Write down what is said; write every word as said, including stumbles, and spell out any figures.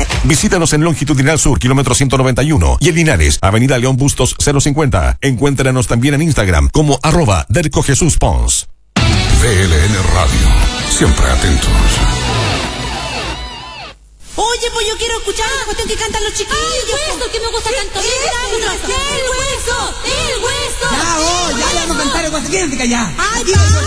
Visítanos en Longitudinal Sur, kilómetro ciento noventa y uno, y en Linares, avenida León Bustos cero cincuenta. Encuéntranos también en Instagram como arroba Derco Jesús Pons. V L N Radio, siempre atentos. Oye, pues yo quiero escuchar la cuestión que cantan los chiquillos. ¡Ay, el hueso! ¡Que me gusta tanto! ¡El hueso! ¡El hueso! ¡El hueso! Ya, oh, ya, ya no cantar el hueso. Quédate callá. ¡Ay, Aquí pa!